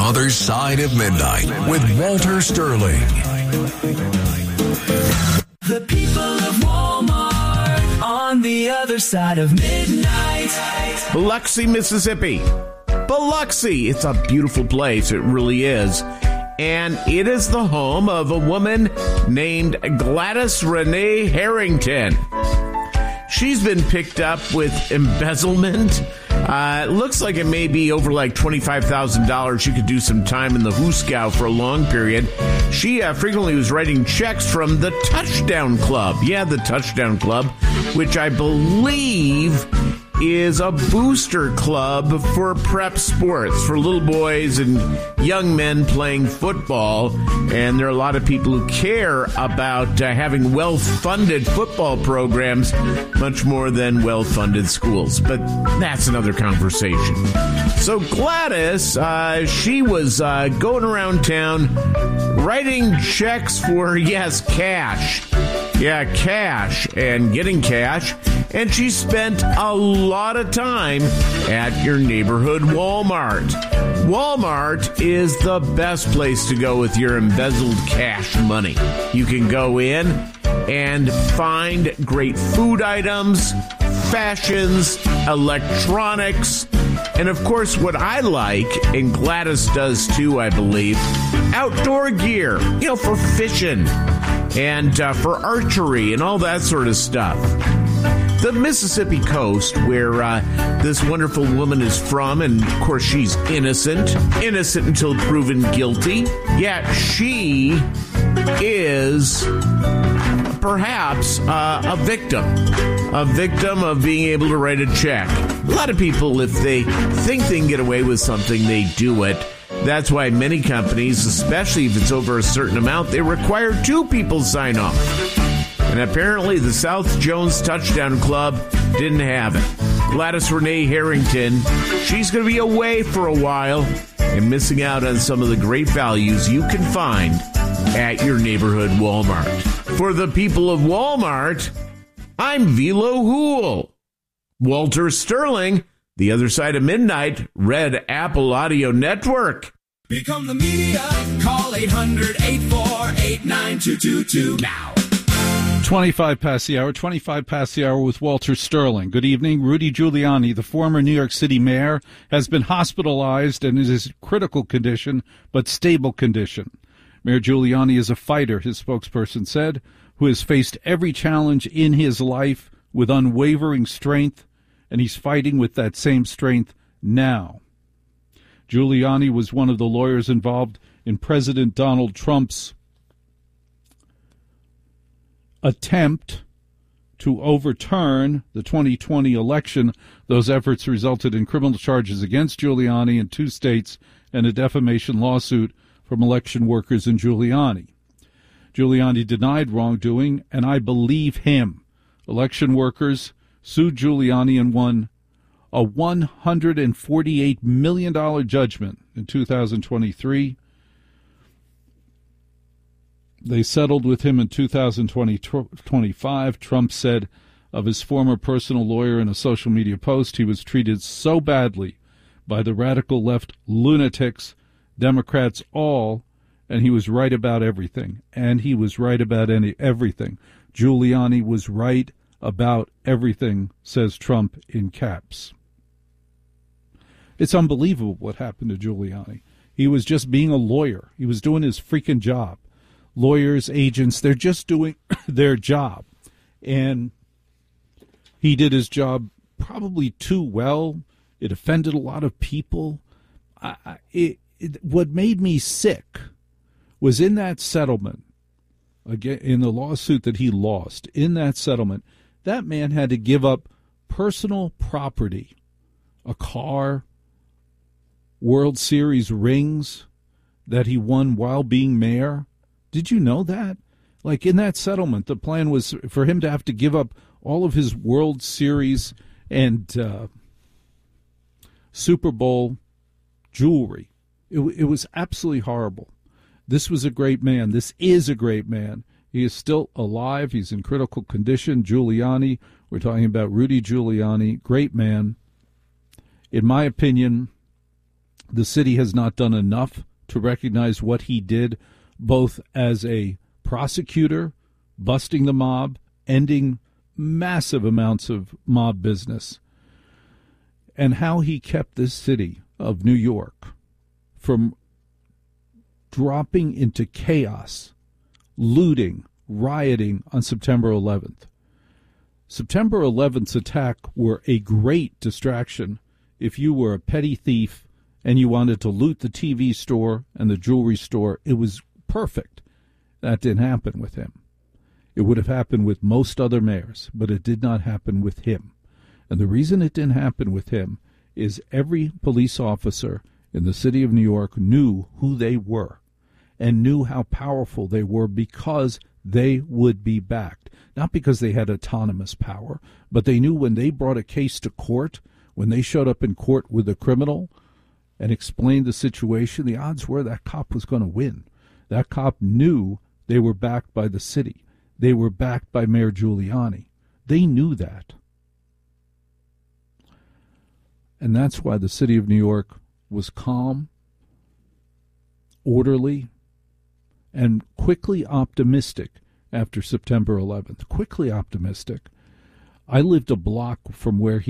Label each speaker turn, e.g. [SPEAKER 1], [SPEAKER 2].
[SPEAKER 1] Other Side of Midnight with Walter Sterling.
[SPEAKER 2] The people of Walmart on the other side of midnight.
[SPEAKER 3] Biloxi, Mississippi. Biloxi. It's a beautiful place. It really is. And it is the home of a woman named Gladys Renee Harrington. She's been picked up with embezzlement. It looks like it may be over like $25,000. She could do some time in the Hooskow for a long period. She frequently was writing checks from the Touchdown Club. Yeah, the Touchdown Club, which I believe is a booster club for prep sports, for little boys and young men playing football. And there are a lot of people who care about having well-funded football programs much more than well-funded schools. But that's another conversation. So Gladys, she was going around town writing checks for, yes, cash. Yeah, cash and getting cash. And she spent a lot of time at your neighborhood Walmart. Walmart is the best place to go with your embezzled cash money. You can go in and find great food items, fashions, electronics, and of course what I like, and Gladys does too, I believe, outdoor gear, for fishing and for archery and all that sort of stuff. The Mississippi coast, where this wonderful woman is from, and of course she's innocent until proven guilty. Yet she is perhaps a victim of being able to write a check. A lot of people, if they think they can get away with something, they do it. That's why many companies, especially if it's over a certain amount, they require two people sign off. And apparently the South Jones Touchdown Club didn't have it. Gladys Renee Harrington, she's going to be away for a while and missing out on some of the great values you can find at your neighborhood Walmart. For the people of Walmart, I'm Velo Hool. Walter Sterling, The Other Side of Midnight, Red Apple Audio Network.
[SPEAKER 2] Become the media. Call 800-848-9222 now.
[SPEAKER 4] 25 past the hour with Walter Sterling. Good evening. Rudy Giuliani, the former New York City mayor, has been hospitalized and is in critical condition, but stable condition. Mayor Giuliani is a fighter, his spokesperson said, who has faced every challenge in his life with unwavering strength, and he's fighting with that same strength now. Giuliani was one of the lawyers involved in President Donald Trump's attempt to overturn the 2020 election. Those efforts resulted in criminal charges against Giuliani in 2 states and a defamation lawsuit from election workers in Giuliani. Giuliani denied wrongdoing, and I believe him. Election workers sued Giuliani and won a $148 million judgment in 2023. They settled with him in 2025. Trump said of his former personal lawyer in a social media post, he was treated so badly by the radical left lunatics, Democrats all, and he was right about everything. And he was right about everything. Giuliani was right about everything, says Trump in caps. It's unbelievable what happened to Giuliani. He was just being a lawyer. He was doing his freaking job. Lawyers, agents, they're just doing their job. And he did his job probably too well. It offended a lot of people. What made me sick was in that settlement, again, in the lawsuit that he lost, in that settlement, that man had to give up personal property, a car, World Series rings that he won while being mayor. Did you know that? Like in that settlement, the plan was for him to have to give up all of his World Series and Super Bowl jewelry. It was absolutely horrible. This was a great man. This is a great man. He is still alive. He's in critical condition. Giuliani, we're talking about Rudy Giuliani, great man. In my opinion, The city has not done enough to recognize what he did, both as a prosecutor, busting the mob, ending massive amounts of mob business, and how he kept this city of New York from dropping into chaos, looting, rioting on September 11th. September 11th's attack were a great distraction if you were a petty thief and you wanted to loot the TV store and the jewelry store. It was perfect. That didn't happen with him. It would have happened with most other mayors, but it did not happen with him. And the reason it didn't happen with him is every police officer in the city of New York knew who they were and knew how powerful they were because they would be backed. Not because they had autonomous power, but they knew when they brought a case to court, when they showed up in court with a criminal and explained the situation, the odds were that cop was going to win. That cop knew they were backed by the city. They were backed by Mayor Giuliani. They knew that. And that's why the city of New York was calm, orderly, and quickly optimistic after September 11th. Quickly optimistic. I lived a block from where he